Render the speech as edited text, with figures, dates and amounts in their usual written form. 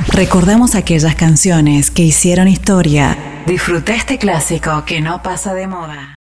Recordamos aquellas canciones que hicieron historia. Disfruta este clásico que no pasa de moda.